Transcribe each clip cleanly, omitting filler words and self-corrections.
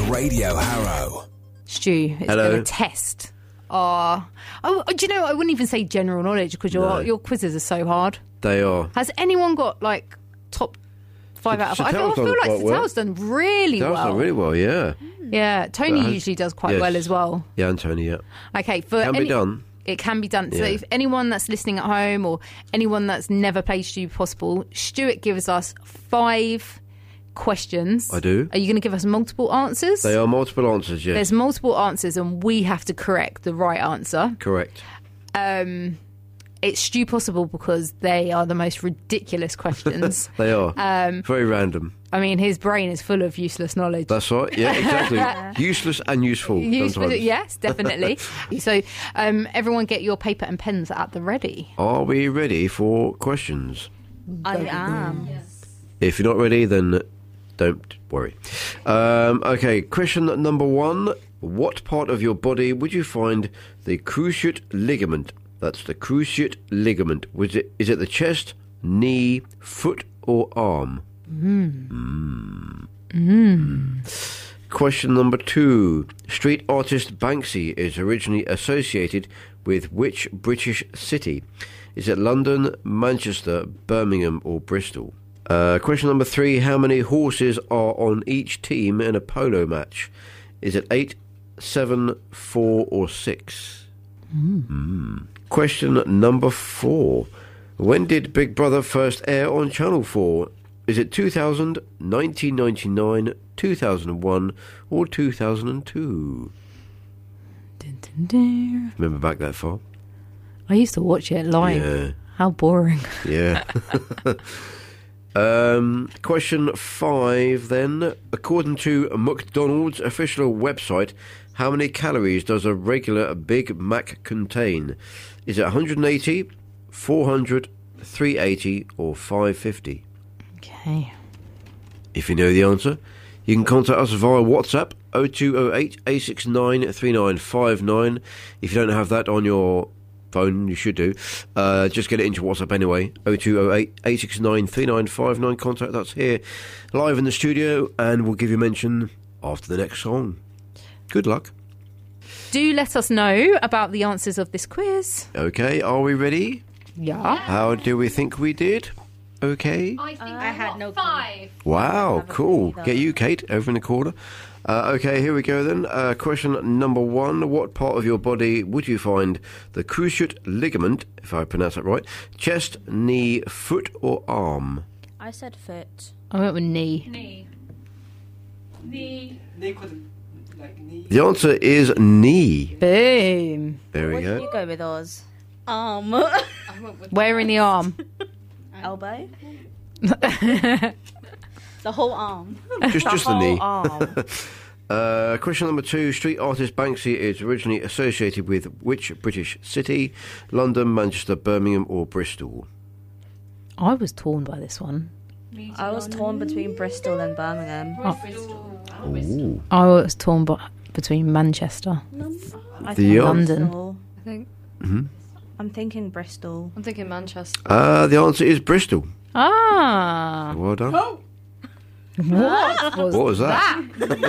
Radio Harrow. Stu, it's Hello. been a test. Do you know, I wouldn't even say general knowledge because your quizzes are so hard. They are. Has anyone got like top 5 out of 5? I feel like Satel's done really well. Done really well, yeah. Yeah, Tony usually does quite well as well. Yeah, and Tony, yeah. Okay, Can be done. It can be done. Yeah. So if anyone that's listening at home or anyone that's never played Stu Possible, Stuart gives us 5 questions. I do. Are you going to give us multiple answers? They are multiple answers, yes. There's multiple answers and we have to correct the right answer. Correct. It's Stu Possible because they are the most ridiculous questions. They are. Very random. I mean, his brain is full of useless knowledge. That's right. Yeah, exactly. Useless and useful sometimes. Yes, definitely. So everyone get your paper and pens at the ready. Are we ready for questions? I am. If you're not ready, then don't worry. Okay, question number 1. What part of your body would you find the cruciate ligament? That's the cruciate ligament. Is it the chest, knee, foot, or arm? Question number 2. Street artist Banksy is originally associated with which British city? Is it London, Manchester, Birmingham, or Bristol? Question number 3. How many horses are on each team in a polo match? Is it 8, 7, 4, or 6? Question number 4. When did Big Brother first air on Channel 4? Is it 2000, 1999, 2001, or 2002? Remember back that far? I used to watch it live. Yeah. How boring. Yeah. Question 5 then. According to McDonald's official website, how many calories does a regular Big Mac contain? Is it 180, 400, 380, or 550? Okay. If you know the answer, you can contact us via WhatsApp 0208 869 3959. If you don't have that on your phone, you should do. Just get it into WhatsApp anyway. 0208 869 3959. Contact us here live in the studio and we'll give you a mention after the next song. Good luck. Do let us know about the answers of this quiz. Okay, are we ready? Yeah. How do we think we did? Okay. I think I had no 5. Wow, Haven't cool. either. Get you, Kate, over in the corner. Okay, here we go then. Question number 1. What part of your body would you find the cruciate ligament, if I pronounce that right, chest, knee, foot, or arm? I said foot. I went with knee. Knee. The answer is knee. Boom. There we What did go. you go with, Oz? I went with Where in the arm? Elbow? The whole arm. Just the knee. Arm. Question number 2. Street artist Banksy is originally associated with which British city? London, Manchester, Birmingham, or Bristol? I was torn by this one. I was torn between Bristol and Birmingham. Ooh. I was torn between Manchester. I The think London. Bristol. I think. I'm thinking Bristol. I'm thinking Manchester. The answer is Bristol. Ah. Well done. What was What was that?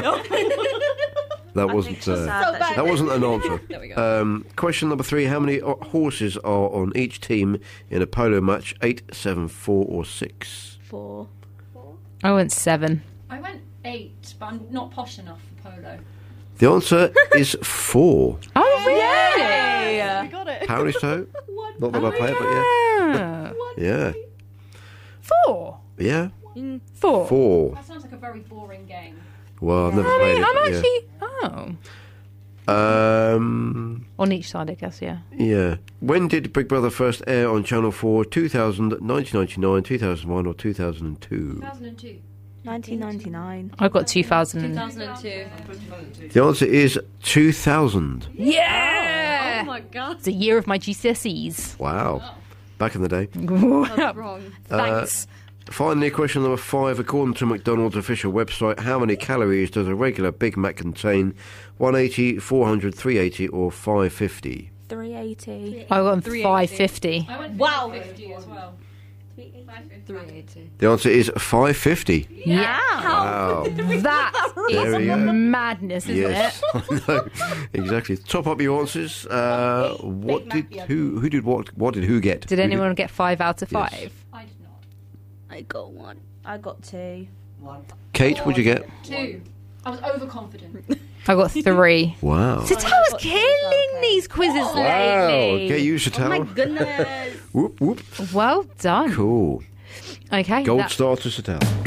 That wasn't. That That wasn't an answer. There we go. Question number 3. How many horses are on each team in a polo match? 8, 7, 4, or 6? 4. I went 7. I went 8, but I'm not posh enough for polo. The answer is 4. Oh, really? We got it. Paris toe? Not that I play it, but Ah. yeah. 4. Yeah. 4. 4. That sounds like a very boring game. Well, I've never played it. I'm but actually. Oh. Yeah. On each side, I guess, yeah. Yeah. When did Big Brother first air on Channel 4? 2000, 1999, 2001, or 2002? 2002. 1999. I got 2000. 2002. The answer is 2000. Yeah! Oh my god. It's a year of my GCSEs. Wow. Back in the day. That's wrong. Thanks. Finally, question number 5. According to McDonald's official website, how many calories does a regular Big Mac contain? 180, 400, 380, or 550? 380. I got 380. 550. I went Wow. 50 as well. 380. The answer is 550. Yeah. Wow. That There we is go. madness, isn't Yes, it? I know. Exactly. Top up your answers. What did who did what did who get? Did Who anyone get 5 out of Yes. 5? I did not. I got 1. I got 2. Kate, what'd you get? 2. I was overconfident. I got 3. Wow. Satel's killing these quizzes Wow. lately. Get you, Satel. Oh my goodness. Whoop whoop. Well done. Cool. Okay. Gold that- star to Satel.